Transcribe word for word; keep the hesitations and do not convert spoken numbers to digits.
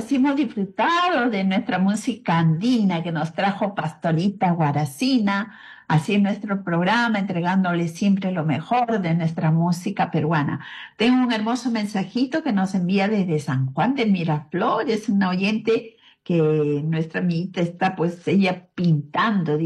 así hemos disfrutado de nuestra música andina que nos trajo Pastorita Guaracina, así en nuestro programa, entregándole siempre lo mejor de nuestra música peruana. Tengo un hermoso mensajito que nos envía desde San Juan de Miraflores, una oyente que nuestra amiguita está, pues, ella pintando.